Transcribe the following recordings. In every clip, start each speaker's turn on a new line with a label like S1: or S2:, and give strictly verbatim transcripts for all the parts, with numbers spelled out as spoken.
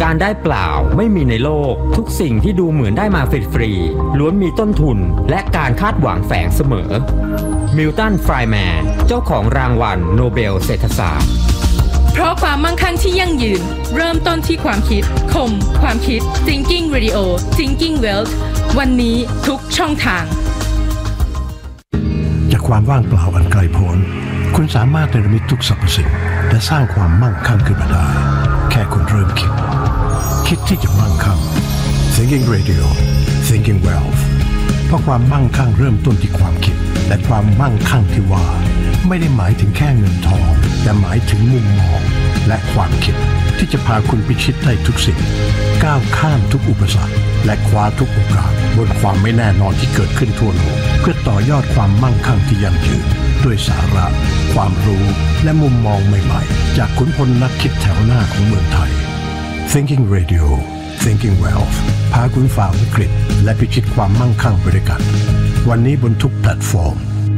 S1: การได้เปล่าไม่มีในโลกทุกสิ่งที่ดูเหมือนได้มาฟรีๆล้วนมีต้นทุนและการคาดหวังแฝงเสมอมิลตัน ไฟร์แมนเจ้าของรางวัลโนเบลเศรษฐศาสตร์
S2: เพราะความมั่งคั่งที่ยั่งยืนเริ่มต้นที่ความคิดคมความคิด Thinking Radio Thinking Wealth วันนี้ทุกช่องทาง
S3: จากความว่างเปล่าอันไกลโพ้นคุณสามารถเนรมิตทุกสรรพสิ่งและสร้างความมั่งคั่งขึ้นมาได้แค่คุณเริ่มคิดคิดที่จะมั่งคั่ง Thinking Radio Thinking Wealth เพราะความมั่งคั่งเริ่มต้นที่ความคิดและความมั่งคั่งที่ว่าไม่ได้หมายถึงแค่เงินทองแต่หมายถึงมุมมองและความคิดที่จะพาคุณพิชิตได้ทุกสิ่งก้าวข้ามทุกอุปสรรคและคว้าทุกโอกาสบนความไม่แน่นอนที่เกิดขึ้นทั่วโลกเพื่อต่อยอดความมั่งคั่งที่ยั่งยืนด้วยสาระความรู้และมุมมองใหม่ๆจากขุนพลนักคิดแถวหน้าของเมืองไทย Thinking Radio Thinking Wealth พาคุณฝ่าวิกฤตและพิชิตความมั่งคั่งไปด้วยกันวันนี้บนทุกแพลตฟอร์ม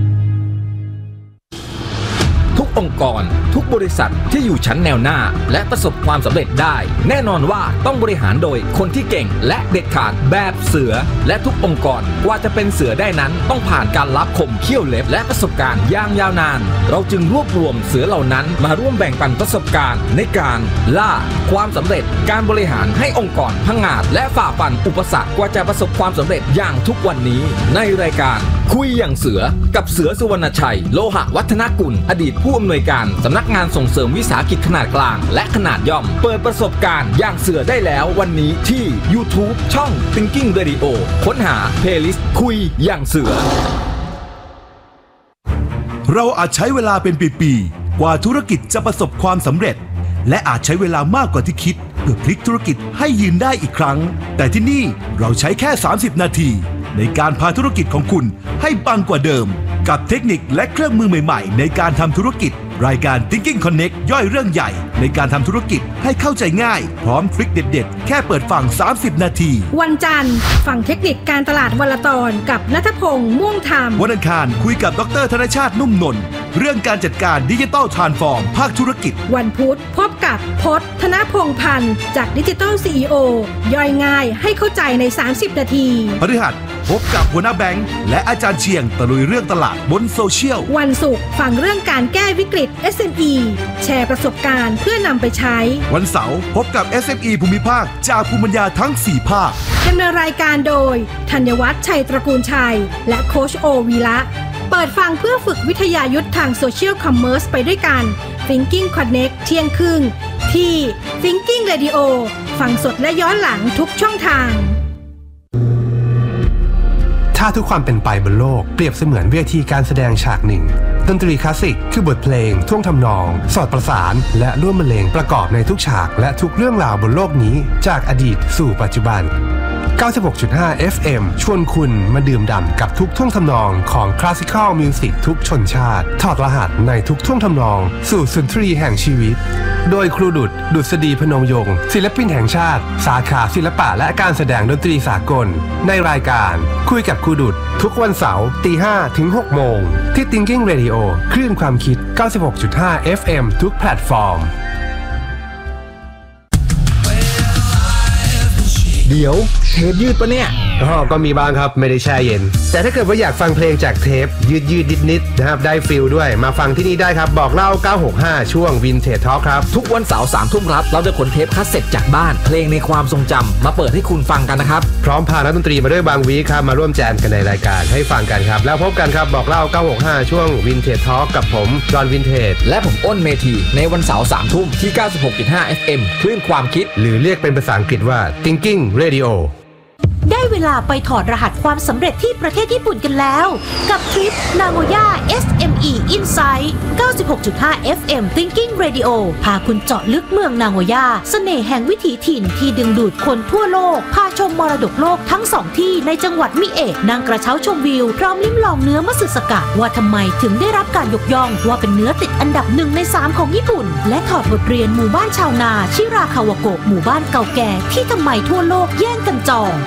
S4: ทุกองค์กรทุกบริษัทที่อยู่ชั้นแนวหน้าและประสบความสำเร็จได้แน่นอนว่าต้องบริหารโดยคนที่เก่งและเด็ดขาดแบบเสือและทุกองค์กรกว่าจะเป็นเสือได้นั้นต้องผ่านการลับคมเขี้ยวเล็บและประสบการณ์อย่างยาวนานเราจึงรวบรวมเสือเหล่านั้นมาร่วมแบ่งปันประสบการณ์ในการล่าความสำเร็จการบริหารให้องค์กรพังงาดและฝ่าฟันอุปสรรคกว่าจะประสบความสำเร็จอย่างทุกวันนี้ในรายการคุยอย่างเสือกับเสือสุวรรณชัยโลหะวัฒนกุลอดีตผู้อำนวยการสำนักงานส่งเสริมวิสาหกิจขนาดกลางและขนาดย่อมเปิดประสบการณ์อย่างเสือได้แล้ววันนี้ที่ YouTube ช่อง Thinking Radio ค้นหา Playlist คุยอย่างเสือ
S5: เราอาจใช้เวลาเป็นปีๆกว่าธุรกิจจะประสบความสำเร็จและอาจใช้เวลามากกว่าที่คิดเพื่อพลิกธุรกิจให้ยืนได้อีกครั้งแต่ที่นี่เราใช้แค่สามสิบนาทีในการพาธุรกิจของคุณให้ปังกว่าเดิมกับเทคนิคและเครื่องมือใหม่ๆในการทำธุรกิจรายการ Thinking Connect ย่อยเรื่องใหญ่ในการทำธุรกิจให้เข้าใจง่ายพร้อมทริคเด็ดๆแค่เปิดฟังสามสิบนาที
S6: วันจันทร์ฟังเทคนิคการตลาดวันละตอนกับณัฐพงษ์ม่วงธรรม
S5: วันอังคารคุยกับดร.ธนชาตินุ่มนนท์เรื่องการจัดการดิจิทัลทรานส์ฟอร์มภาคธุรกิจ
S6: วันพุธพบกับพจน์ธนพงษ์พันธ์จากดิจิทัล ซี อี โอ ย่อยง่ายให้เข้าใจในสามสิบนาที
S5: พฤหัสพบกับหัวหน้าแบงค์และอาจารย์เชียงตะลุยเรื่องตลาดบนโซเชียล
S6: วันศุกร์ฟังเรื่องการแก้วิกฤต เอส เอ็ม อี แชร์ประสบการณ์เพื่อนำไปใช้
S5: วันเสาร์พบกับ เอส เอ็ม อี ภูมิภาคจากภูมิปัญญาทั้งสี่ภาค
S6: ดำเนินรายการโดยธัญวัฒน์ชัยตระกูลชัยและโค้ชโอวีระเปิดฟังเพื่อฝึกวิทยายุทธทางโซเชียลคอมเมอร์สไปด้วยกัน Thinking Connect เที่ยงครึ่งที่ Thinking Radio ฟังสดและย้อนหลังทุกช่องทาง
S3: ถ้าทุกความเป็นไปบนโลกเปรียบเสมือนเวทีการแสดงฉากหนึ่งดนตรีคลาสสิกคือบทเพลงท่วงทำนองสอดประสานและร่วมบรรเลงประกอบในทุกฉากและทุกเรื่องราวบนโลกนี้จากอดีตสู่ปัจจุบัน เก้าสิบหกจุดห้า เอฟ เอ็ม ชวนคุณมาดื่มด่ำกับทุกท่วงทำนองของคลาสสิคอลมิวสิกทุกชนชาติถอดรหัสในทุกท่วงทำนองสู่สุนทรีแห่งชีวิตโดยครูดุษดุษฎีพนมยงค์ศิลปินแห่งชาติสาขาศิลปะและการแสดงดนตรีสากลในรายการคุยกับครูดุษทุกวันเสาร์ตีห้าถึงหกโมงที่ Thinking Radio คลื่นความคิด เก้าสิบหกจุดห้า เอฟ เอ็ม ทุกแพลตฟอร์ม
S4: เดี๋ยวเทปยืดปะเนี่ย
S3: อ๋อก็มีบ้างครับไม่ได้แช่เย็นแต่ถ้าเกิดว่าอยากฟังเพลงจากเทปยืดยืดนิดๆนะครับได้ฟิลด้วยมาฟังที่นี่ได้ครับบอกเล่าเก้าหกห้าช่วง Vintage Talk ครับ
S4: ทุกวันเสาร์สามทุ่มครับเราจะขนเทปคัสเซ็ตจากบ้านเพลงในความทรงจำมาเปิดให้คุณฟังกันนะครับ
S3: พร้อมพานักดนตรีมาด้วยบางวีครับมาร่วมแจมกันในรายการให้ฟังกันครับแล้วพบกันครับบอกเล่าเก้าหกห้าช่วง Vintage Talk กับผมจอห์นวินเทจ
S4: และผมอ้นเมธีในวันเสาร์สามทุ่มที่ เก้าสิบหกจุดห้า เอฟ เอ็ม คลื่นความคิด
S3: หรือเรียกเป็นภาษาอังกฤษว่า Thinking Radio
S7: ได้เวลาไปถอดรหัสความสำเร็จที่ประเทศญี่ปุ่นกันแล้วกับทริป Nagoya เอส เอ็ม อี Insight เก้าสิบหกจุดห้า เอฟ เอ็ม Thinking Radio พาคุณเจาะลึกเมืองนาโกย่าเสน่ห์แห่งวิถีถิ่นที่ดึงดูดคนทั่วโลกพาชมมรดกโลกทั้งสองที่ในจังหวัดมิเอะนั่งกระเช้าชมวิวพร้อมลิ้มลองเนื้อมัตสึสกะว่าทำไมถึงได้รับการยกย่องว่าเป็นเนื้อติดอันดับหนึ่งในสามของญี่ปุ่นและถอดบทเรียนหมู่บ้านชาวนาชิราคาวาโกะหมู่บ้านเก่าแก่ที่ทำไมทั่วโลกแย่งกันจองพิเศษ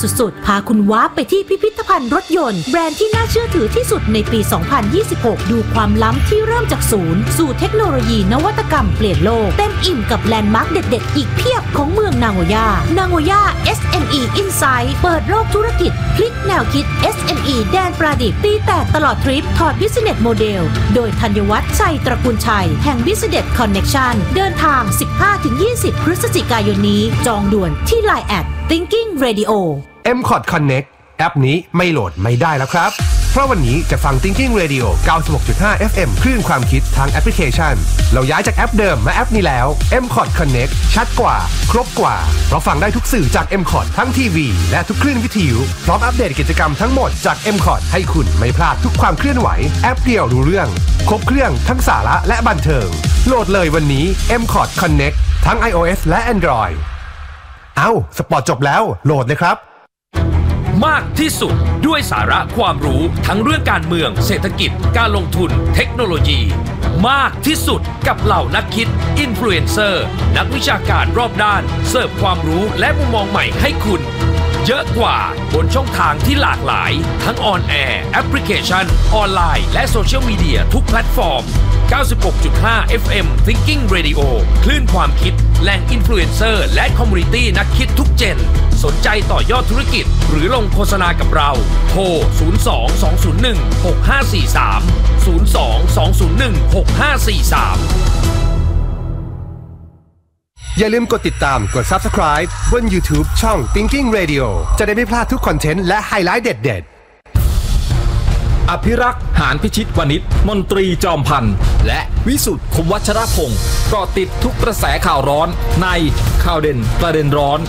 S7: สุดๆพาคุณว้าไปที่พิพิธภัณฑ์รถยนต์แบรนด์ที่น่าเชื่อถือที่สุดในปี สองพันยี่สิบหก ดูความล้ำที่เริ่มจากศูนย์สู่เทคโนโลยีนวัตกรรมเปลี่ยนโลกเต็มอิ่มกับแลนด์มาร์คเด็ดๆอีกเพียบของเมืองนาโกย่านาโกย่า เอส เอ็ม อี Insight เปิดโลกธุรกิจพลิกแนวคิด เอส เอ็ม อี แดนประดิษฐ์ตีแตกตลอดทริปถอด Business Model โดยธัญวัฒน์ชัยตระกูลชัยแห่ง Business Connection เดินทาง สิบห้าถึงยี่สิบ พฤศจิกายนนี้จองด่วนที่ ไลน์ แอท Thinking Radio
S8: เอ็ม คอท Connect แอปนี้ไม่โหลดไม่ได้แล้วครับเพราะวันนี้จะฟัง Thinking Radio เก้าสิบหกจุดห้า เอฟ เอ็ม คลื่นความคิดทางแอปพลิเคชันเราย้ายจากแอปเดิมมาแอปนี้แล้ว เอ็ม คอท Connect ชัดกว่าครบกว่าเพราะฟังได้ทุกสื่อจาก เอ็ม คอท ทั้งทีวีและทุกคลื่นวิทยุพร้อมอัปเดตกิจกรรมทั้งหมดจาก เอ็ม คอท ให้คุณไม่พลาดทุกความเคลื่อนไหวแอปเดียวรู้เรื่องครบเครื่องทั้งสาระและบันเทิงโหลดเลยวันนี้ เอ็ม คอท Connect ทั้ง iOS และ Android เอ้าสปอร์ตจบแล้วโหลดเลยครับ
S9: มากที่สุดด้วยสาระความรู้ทั้งเรื่องการเมืองเศรษฐกิจการลงทุนเทคโนโลยีมากที่สุดกับเหล่านักคิดอินฟลูเอนเซอร์นักวิชาการรอบด้านเสิร์ฟความรู้และมุมมองใหม่ให้คุณเยอะกว่าบนช่องทางที่หลากหลายทั้งออนแอร์แอปพลิเคชันออนไลน์และโซเชียลมีเดียทุกแพลตฟอร์ม เก้าสิบหกจุดห้า เอฟ เอ็ม Thinking Radio คลื่นความคิดแหล่งอินฟลูเอนเซอร์และคอมมูนิตี้นักคิดทุกเจนสนใจต่อยอดธุรกิจหรือลงโฆษณากับเราโทร ศูนย์ สอง สอง ศูนย์ หนึ่ง หก ห้า สี่ สาม ศูนย์ สอง สอง ศูนย์ หนึ่ง หก ห้า สี่ สาม
S8: อย่าลืมกดติดตามกด Subscribe บน YouTube ช่อง Thinking Radio จะได้ไม่พลาดทุกคอนเทนต์และไฮไลท์เด็ดๆ
S4: อภิรักษ์หานพิชิตวณิชมนตรีจอมพันธ์และวิสุทธิ์คมวัชรพงศ์ก็ติดทุกกระแสข่าวร้อนในข่าวเด่นประเด็นร้อน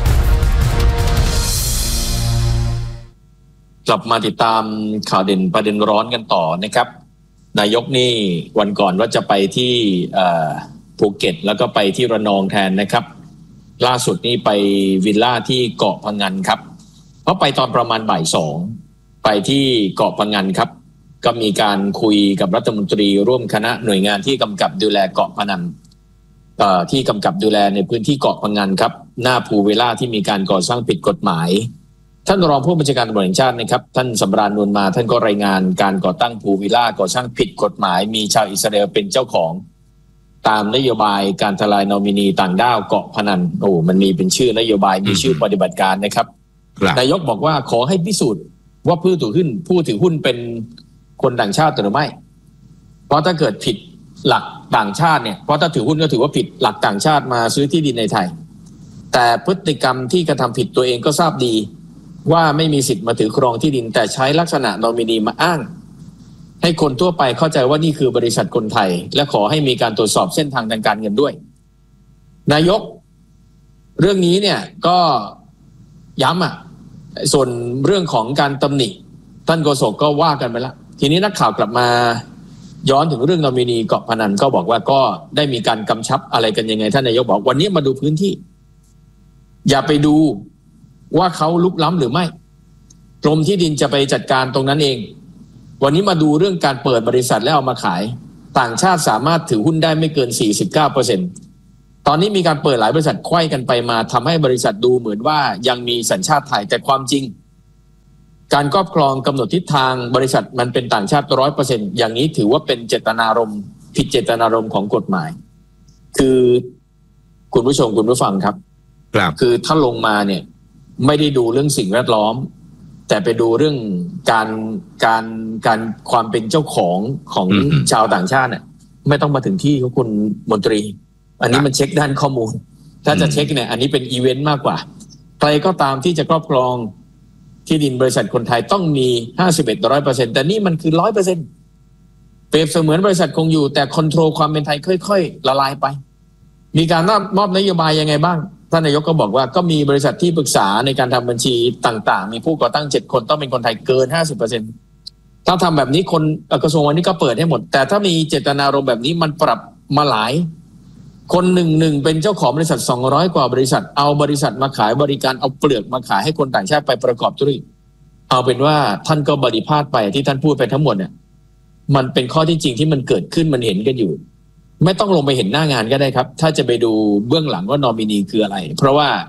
S10: กลับมาติดตามข่าวเด่นประเด็นร้อนกันต่อนะครับนายกนี่วันก่อนว่าจะไปที่ภูเก็ตแล้วก็ไปที่ระนองแทนนะครับล่าสุดนี่ไปวิลล่าที่เกาะพะงันครับเพราะไปตอนประมาณบ่ายสองไปที่เกาะพะงันครับก็มีการคุยกับรัฐมนตรีร่วมคณะหน่วยงานที่กำกับดูแลเกาะพะงันที่กำกับดูแลในพื้นที่เกาะพะงันครับหน้าพูลวิลล่าที่มีการก่อสร้างผิดกฎหมายท่านรองผู้บัญชาการตำรวจแห่งชาตินะครับท่านสำราญนวลมาท่านก็รายงานการก่อตั้งพูลวิลล่าก่อสร้างผิดกฎหมายมีชาวอิสราเอลเป็นเจ้าของตามนโยบายการทลายนอมินีต่างด้าวเกาะพะงันโอ้มันมีเป็นชื่อนโยบายมีชื่อปฏิบัติการนะครับนายกบอกว่าขอให้พิสูจน์ว่าผู้ถือหุ้นผู้ถือหุ้นเป็นคนต่างชาติหรือไม่เพราะถ้าเกิดผิดหลักต่างชาติเนี่ยเพราะถ้าถือหุ้นก็ถือว่าผิดหลักต่างชาติมาซื้อที่ดินในไทยแต่พฤติกรรมที่กระทำผิดตัวเองก็ทราบดีว่าไม่มีสิทธิ์มาถือครองที่ดินแต่ใช้ลักษณะนอมินีมาอ้างให้คนทั่วไปเข้าใจว่านี่คือบริษัทคนไทยและขอให้มีการตรวจสอบเส้นทางทางการเงินด้วยนายกเรื่องนี้เนี่ยก็ย้ำอ่ะส่วนเรื่องของการตำหนิท่านโฆษกก็ว่ากันไปแล้วทีนี้นักข่าวกลับมาย้อนถึงเรื่องนอมินีเกาะพะงันก็บอกว่าก็ได้มีการกำชับอะไรกันยังไงท่านนายกบอกวันนี้มาดูพื้นที่อย่าไปดูว่าเขาลุกล้ำหรือไม่กรมที่ดินจะไปจัดการตรงนั้นเองวันนี้มาดูเรื่องการเปิดบริษัทแล้วเอามาขายต่างชาติสามารถถือหุ้นได้ไม่เกิน สี่สิบเก้าเปอร์เซ็นต์ ตอนนี้มีการเปิดหลายบริษัทไขว้กันไปมาทำให้บริษัทดูเหมือนว่ายังมีสัญชาติไทยแต่ความจริงการครอบครองกำหนดทิศทางบริษัทมันเป็นต่างชาติ ร้อยเปอร์เซ็นต์ อย่างนี้ถือว่าเป็นเจตนารมณ์ผิดเจตนารมณ์ของกฎหมายคือคุณผู้ชมคุณผู้ฟังครับคือถ้าลงมาเนี่ยไม่ได้ดูเรื่องสิ่งแวดล้อมแต่ไปดูเรื่องการการการความเป็นเจ้าของของชาวต่างชาติเนี่ยไม่ต้องมาถึงที่ของคุณมนตรีอันนี้มันเช็คด้านข้อมูลถ้าจะเช็คเนี่ยอันนี้เป็นอีเวนต์มากกว่าใครก็ตามที่จะครอบครองที่ดินบริษัทคนไทยต้องมี ห้าสิบเอ็ด ร้อยเปอร์เซ็นต์ แต่นี่มันคือ ร้อยเปอร์เซ็นต์ เปรียบเสมือนบริษัทคงอยู่แต่คอนโทรลความเป็นไทยค่อยๆละลายไปมีการมอบนโยบายยังไงบ้างท่านนายกก็บอกว่าก็มีบริษัทที่ปรึกษาในการทำบัญชีต่างๆมีผู้ก่อตั้งเจ็ดคนต้องเป็นคนไทยเกิน ห้าสิบเปอร์เซ็นต์ ถ้าทำแบบนี้คนกระทรวงวันนี้ก็เปิดให้หมดแต่ถ้ามีเจตนารมณ์แบบนี้มันปรับมาหลายคนหนึ่งหนึ่งเป็นเจ้าของบริษัทสองร้อยกว่าบริษัทเอาบริษัทมาขายบริการเอาเปลือกมาขายให้คนต่างชาติไปประกอบธุรกิจเอาเป็นว่าท่านก็บริพาทไปที่ท่านพูดไปทั้งหมดเนี่ยมันเป็นข้อที่จริงที่มันเกิดขึ้นมันเห็นกันอยู่ไม่ต้องลงไปเห็นหน้างานก็ได้ครับถ้าจะไปดูเบื้องหลังว่านอมินีคืออะไรเพราะว่า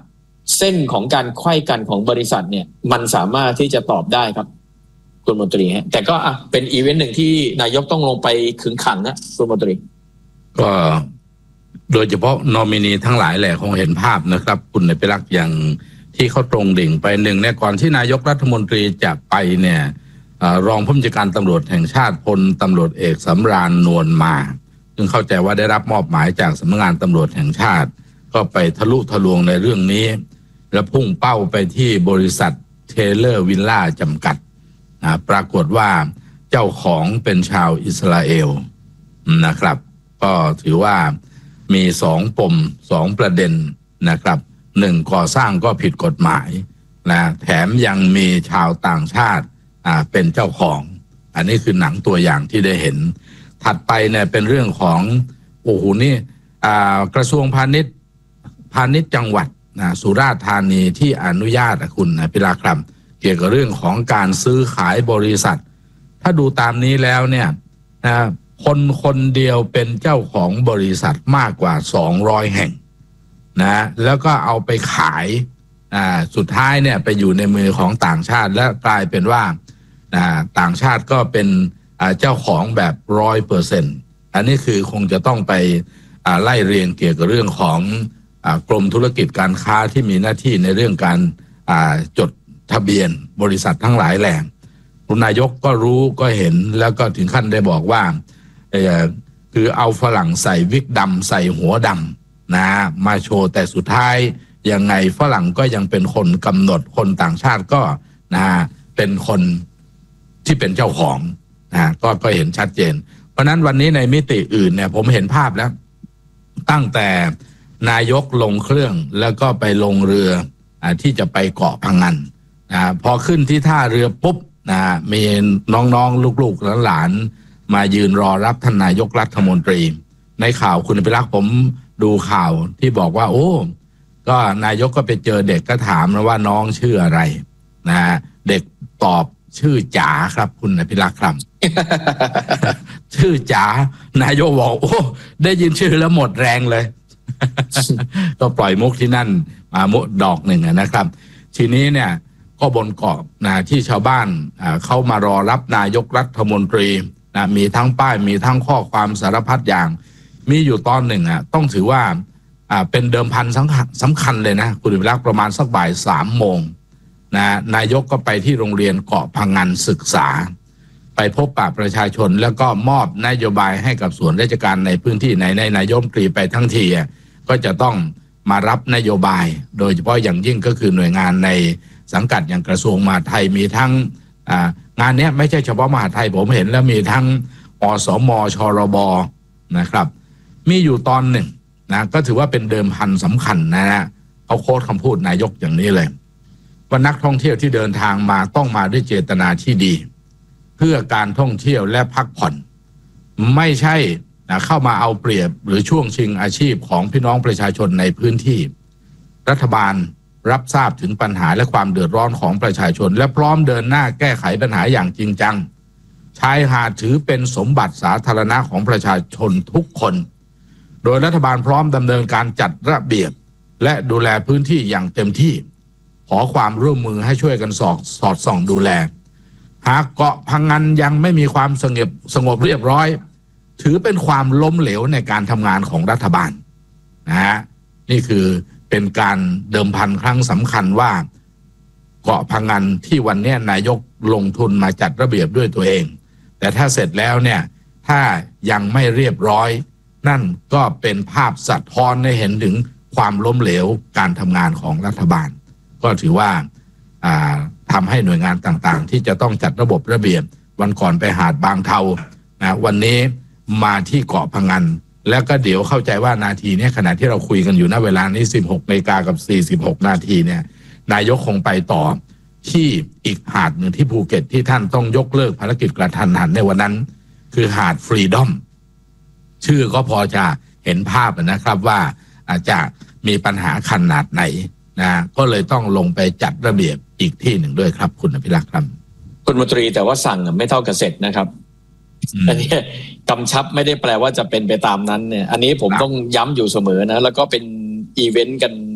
S10: เส้นของการไขว้กันของบริษัทเนี่ยมันสามารถที่จะตอบได้ครับคุณมนตรีฮะแต่ก็อ่ะเป็นอีเวนต์หนึ่งที่นายกต้องลงไปขึงขังนะคุณมนตรี
S11: ก็โดยเฉพาะนอมินีทั้งหลายแหละคงเห็นภาพนะครับคุณนายพิรักษ์อย่างที่เขาตรงดิ่งไปหนึ่งเนี่ยก่อนที่นายกรัฐมนตรีจะไปเนี่ยรองผู้บัญชาการตำรวจแห่งชาติพลตำรวจเอกสำราญนวลมาซึ่งเข้าใจว่าได้รับมอบหมายจากสำนักงานตำรวจแห่งชาติก็ไปทะลุทะลวงในเรื่องนี้และพุ่งเป้าไปที่บริษัทเทเลอร์วิลล่าจำกัดนะปรากฏว่าเจ้าของเป็นชาวอิสราเอลนะครับก็ถือว่ามีสองปมสองประเด็นนะครับหนึ่งก่อสร้างก็ผิดกฎหมายนะแถมยังมีชาวต่างชาติอ่าเป็นเจ้าของอันนี้คือหนังตัวอย่างที่ได้เห็นถัดไปเนี่ยเป็นเรื่องของโอ้โหนี่อ่ากระทรวงพาณิชย์พาณิชย์จังหวัดนะสุราษฎร์ธานีที่อนุญาตคุณนะพิราครับเกี่ยวกับเรื่องของการซื้อขายบริษัทถ้าดูตามนี้แล้วเนี่ยนะคนคนเดียวเป็นเจ้าของบริษัทมากกว่าสองร้อยแห่งนะแล้วก็เอาไปขายอ่าสุดท้ายเนี่ยไปอยู่ในมือของต่างชาติและกลายเป็นว่าอ่าต่างชาติก็เป็นอ่าเจ้าของแบบร้อยเปอร์เซ็นต์อันนี้คือคงจะต้องไปอ่าไล่เรียงเกี่ยวกับเรื่องของอ่ากรมธุรกิจการค้าที่มีหน้าที่ในเรื่องการอ่าจดทะเบียนบริษัททั้งหลายแหล่คุณนายกก็รู้ก็เห็นแล้วก็ถึงขั้นได้บอกว่าคือเอาฝรั่งใส่วิกดำใส่หัวดำนะมาโชว์แต่สุดท้ายยังไงฝรั่งก็ยังเป็นคนกำหนดคนต่างชาติก็นะเป็นคนที่เป็นเจ้าของนะก็ก็เห็นชัดเจนเพราะนั้นวันนี้ในมิติอื่นเนี่ยผมเห็นภาพแล้วตั้งแต่นายกลงเครื่องแล้วก็ไปลงเรืออ่าที่จะไปเกาะพังงันนะพอขึ้นที่ท่าเรือปุ๊บนะมีน้องๆลูกๆหลานๆมายืนรอรับท่านนายกรัฐมนตรีในข่าวคุณพิรักษ์ผมดูข่าวที่บอกว่าโอ้ก็นายกก็ไปเจอเด็กก็ถามนะว่าน้องชื่ออะไรนะเด็กตอบชื่อจ๋าครับคุณพิรักษ์ครับ ชื่อจ๋านายกบอกโอ้ได้ยินชื่อแล้วหมดแรงเลย ก็ปล่อยมุกที่นั่นมามุกดอกหนึ่งนะครับทีนี้เนี่ยก็บนเกาะนะที่ชาวบ้านเข้ามารอรับนายกรัฐมนตรีนะมีทั้งป้ายมีทั้งข้อความสารพัดอย่างมีอยู่ตอนหนึ่งอ่ะต้องถือว่าอ่าเป็นเดิมพันสำคัญสำคัญเลยนะคุณวิรักษ์ประมาณสักบ่ายสามโมงนะนายกก็ไปที่โรงเรียนเกาะพังงันศึกษาไปพบปะประชาชนแล้วก็มอบนโยบายให้กับส่วนราชการในพื้นที่ไหนในนายกรัฐมนตรีไปทั้งทีก็จะต้องมารับนโยบายโดยเฉพาะอย่างยิ่งก็คือหน่วยงานในสังกัดอย่างกระทรวงมหาดไทยมีทั้งอ่างานนี้ไม่ใช่เฉพาะมหาดไทยผมเห็นแล้วมีทั้งอสมชรบนะครับมีอยู่ตอนหนึ่งนะก็ถือว่าเป็นเดิมพันสำคัญนะฮะเขาโค้ดคำพูดนายกอย่างนี้เลยว่านักท่องเที่ยวที่เดินทางมาต้องมาด้วยเจตนาที่ดีเพื่อการท่องเที่ยวและพักผ่อนไม่ใช่นะเข้ามาเอาเปรียบหรือช่วงชิงอาชีพของพี่น้องประชาชนในพื้นที่รัฐบาลรับทราบถึงปัญหาและความเดือดร้อนของประชาชนและพร้อมเดินหน้าแก้ไขปัญหาอย่างจริงจังชายหาดถือเป็นสมบัติสาธารณะของประชาชนทุกคนโดยรัฐบาลพร้อมดำเนินการจัดระเบียบและดูแลพื้นที่อย่างเต็มที่ขอความร่วมมือให้ช่วยกันสอดสอดส่องดูแลหากเกาะพังงันยังไม่มีความสงบสงบเรียบร้อยถือเป็นความล้มเหลวในการทำงานของรัฐบาลนะฮะนี่คือเป็นการเดิมพันครั้งสำคัญว่าเกาะพังงันที่วันนี้นายกลงทุนมาจัดระเบียบด้วยตัวเองแต่ถ้าเสร็จแล้วเนี่ยถ้ายังไม่เรียบร้อยนั่นก็เป็นภาพสะท้อนให้เห็นถึงความล้มเหลวการทำงานของรัฐบาลก็ถือว่าทำให้หน่วยงานต่างๆที่จะต้องจัดระบบระเบียบวันก่อนไปหาดบางเทานะวันนี้มาที่เกาะพังงันแล้วก็เดี๋ยวเข้าใจว่านาทีนี้ขณะที่เราคุยกันอยู่ณเวลานี้สิบหกนาฬิกากับสี่สิบหกนาทีเนี่ยนายกคงไปต่อที่อีกหาดหนึ่งที่ภูเก็ตที่ท่านต้องยกเลิกภารกิจกระทันหันในวันนั้นคือหาดฟรีดอมชื่อก็พอจะเห็นภาพนะครับว่าอาจจะมีปัญหาขนาดไหนนะก็เลยต้องลงไปจัดระเบียบอีกที่หนึ่งด้วยครับคุณอภิรักษ์ครับ
S10: คุณมนตรีแต่ว่าสั่งไม่เท่ากับเสร็จนะครับอันนี้กำชับไม่ได้แปลว่าจะเป็นไปตามนั้นเนี่ยอันนี้ผมต้องย้ำอยู่เสมอนะแล้วก็เป็นอีเวนต์กัน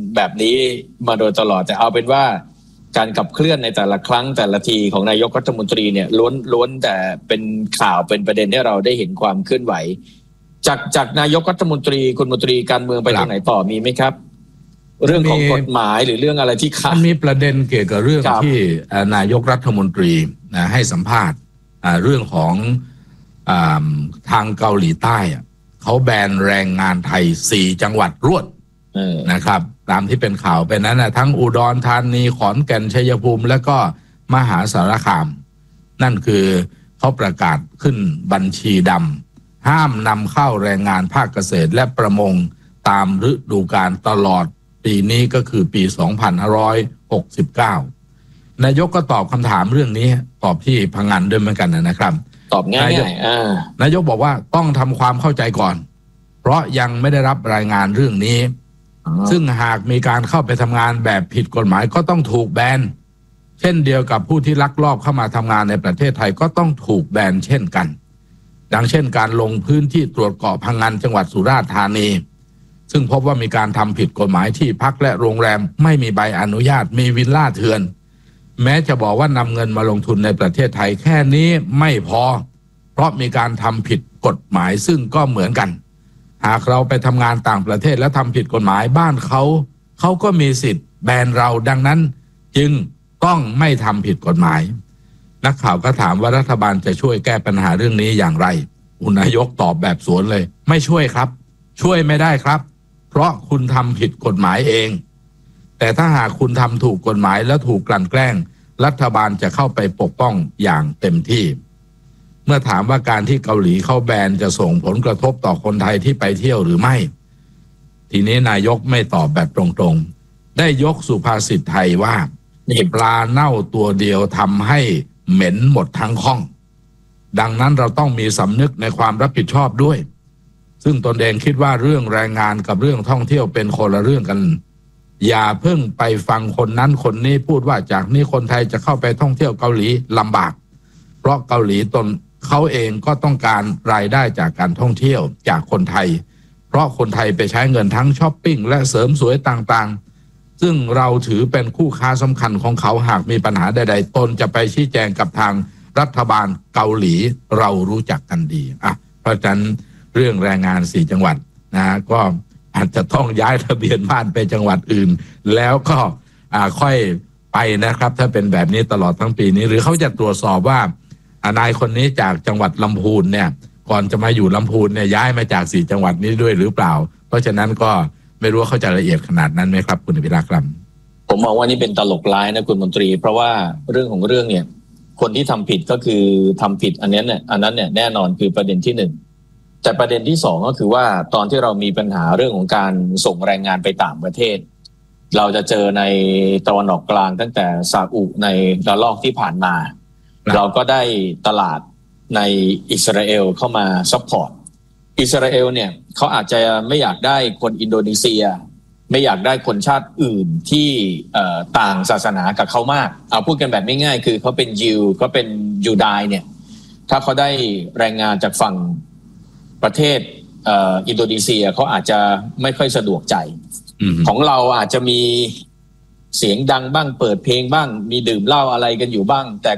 S10: แบบนี้มาโดยตลอดแต่เอาเป็นว่าการขับเคลื่อนในแต่ละครั้งแต่ละทีของนายกรัฐมนตรีเนี่ยล้วนล้วนแต่เป็นข่าวเป็นประเด็นให้เราได้เห็นความเคลื่อนไหวจากจากนายกรัฐมนตรีคุณมนตรีการเมืองไปทางไหนต่อมีไหมครับเรื่องของกฎหมายหรือเรื่องอะไรที่ขาด
S11: มีประเด็นเกี่ยวกับเรื่องที่นายกรัฐมนตรีนะให้สัมภาษณ์เรื่องของทางเกาหลีใต้เขาแบนแรงงานไทยสี่จังหวัดรวดนะครับตามที่เป็นข่าวเป็นนั้นนะทั้งอุดรธานีขอนแก่นชัยภูมิและก็มหาสารคามนั่นคือเขาประกาศขึ้นบัญชีดำห้ามนำเข้าแรงงานภาคเกษตรและประมงตามฤดูกาลตลอดปีนี้ก็คือปีสองพันห้าร้อยหกสิบเก้านายกก็ตอบคำถามเรื่องนี้ตอบที่พังงานด้วยเหมือนกันนะครับ
S10: ตอบง่าย
S11: ๆนายกบอกว่าต้องทำความเข้าใจก่อนเพราะยังไม่ได้รับรายงานเรื่องนี้ซึ่งหากมีการเข้าไปทำงานแบบผิดกฎหมายก็ต้องถูกแบนเช่นเดียวกับผู้ที่ลักลอบเข้ามาทำงานในประเทศไทยก็ต้องถูกแบนเช่นกันดังเช่นการลงพื้นที่ตรวจเกาะพังงานจังหวัดสุราษฎร์ธานีซึ่งพบว่ามีการทำผิดกฎหมายที่พักและโรงแรมไม่มีใบอนุญาตมีวิลล่าเถื่อนแม้จะบอกว่านำเงินมาลงทุนในประเทศไทยแค่นี้ไม่พอเพราะมีการทำผิดกฎหมายซึ่งก็เหมือนกันหากเราไปทำงานต่างประเทศแล้วทำผิดกฎหมายบ้านเขาเขาก็มีสิทธิ์แบนเราดังนั้นจึงต้องไม่ทำผิดกฎหมายนักข่าวก็ถามว่ารัฐบาลจะช่วยแก้ปัญหาเรื่องนี้อย่างไรนายกตอบแบบสวนเลยไม่ช่วยครับช่วยไม่ได้ครับเพราะคุณทำผิดกฎหมายเองแต่ถ้าหากคุณทำถูกกฎหมายแล้วถูกกลั่นแกล้งรัฐบาลจะเข้าไปปกป้องอย่างเต็มที่เมื่อถามว่าการที่เกาหลีเข้าแบนจะส่งผลกระทบต่อคนไทยที่ไปเที่ยวหรือไม่ทีนี้นายกไม่ตอบแบบตรงๆได้ยกสุภาษิตไทยว่าปลาเน่าตัวเดียวทำให้เหม็นหมดทั้งห้องดังนั้นเราต้องมีสำนึกในความรับผิดชอบด้วยซึ่งตนเองคิดว่าเรื่องแรงงานกับเรื่องท่องเที่ยวเป็นคนละเรื่องกันอย่าเพิ่งไปฟังคนนั้นคนนี้พูดว่าจากนี้คนไทยจะเข้าไปท่องเที่ยวเกาหลีลำบากเพราะเกาหลีตนเขาเองก็ต้องการรายได้จากการท่องเที่ยวจากคนไทยเพราะคนไทยไปใช้เงินทั้งช้อปปิ้งและเสริมสวยต่างๆซึ่งเราถือเป็นคู่ค้าสำคัญของเขาหากมีปัญหาใดๆตนจะไปชี้แจงกับทางรัฐบาลเกาหลีเรารู้จักกันดีอ่ะเพราะฉะนั้นเรื่องแรงงานสี่จังหวัดนะก็อาจจะต้องย้ายทะเบียนบ้านไปจังหวัดอื่นแล้วก็อ่าค่อยไปนะครับถ้าเป็นแบบนี้ตลอดทั้งปีนี้หรือเขาจะตรวจสอบว่านายคนนี้จากจังหวัดลำพูนเนี่ยก่อนจะมาอยู่ลำพูนเนี่ยย้ายมาจากสี่จังหวัดนี้ด้วยหรือเปล่าเพราะฉะนั้นก็ไม่รู้ว่าเขาจะละเอียดขนาดนั้นไหมครับคุณอภิรักษ์ครับ
S10: ผมมองว่านี่เป็นตลกร้ายนะคุณมนตรีเพราะว่าเรื่องของเรื่องเนี่ยคนที่ทำผิดก็คือทำผิดอันนี้เนี่ยอันนั้นเนี่ยแน่นอนคือประเด็นที่หนึ่งแต่ประเด็นที่สองก็คือว่าตอนที่เรามีปัญหาเรื่องของการส่งแรงงานไปต่างประเทศเราจะเจอในตะวันออกกลางตั้งแต่ซาอุในระลอกที่ผ่านมาเราก็ได้ตลาดในอิสราเอลเข้ามาซัพพอร์ตอิสราเอลเนี่ยเขาอาจจะไม่อยากได้คนอินโดนีเซียไม่อยากได้คนชาติอื่นที่ต่างศาสนากับเขามากเอาพูดกันแบบง่ายๆคือเขาเป็นยิวเขาเป็นยูดายเนี่ยถ้าเขาได้แรงงานจากฝั่งประเทศอินโดนีเซียเขาอาจจะไม่ค่อยสะดวกใจ mm-hmm. ของเราอาจจะมีเสียงดังบ้างเปิดเพลงบ้างมีดื่มเหล้าอะไรกันอยู่บ้างแต่